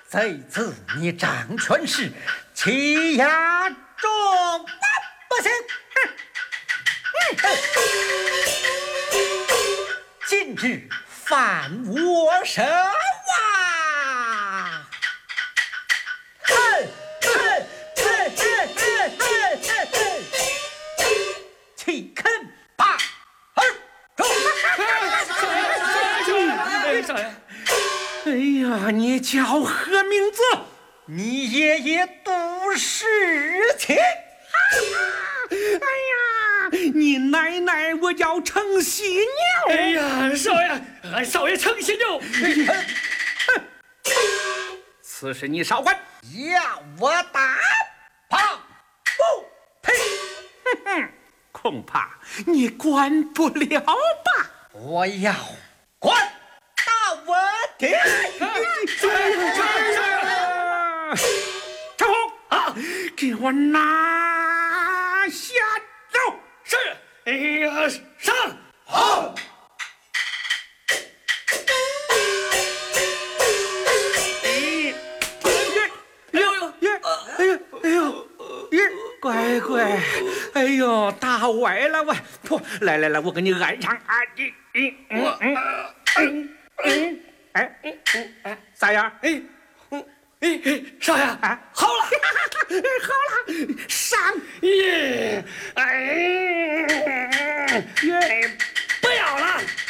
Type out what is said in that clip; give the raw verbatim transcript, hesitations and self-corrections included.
这次你掌权时欺压众不行，今日犯我手啊！哼哼哼哼哼哼哼，岂肯罢而中？ 少爷， 哎呀，你叫何名字？ 你爷爷杜世清。 哎呀，你奶奶我叫程犀牛。 哎呀，少爷，俺少爷程犀牛。 此事你少管。 要我打跑不平， 哼哼，恐怕你管不了吧？ 我要管到我底。 陈红啊，给我拿下走。 是。哎呀，上。 好。 乖乖，哎呦，打歪了我！不，来来来，我给你按上啊！你你嗯嗯嗯嗯，哎哎，咋样？哎哎哎，少爷， 啊， 好了， 好了，上！ 耶，哎， 耶， 不要了。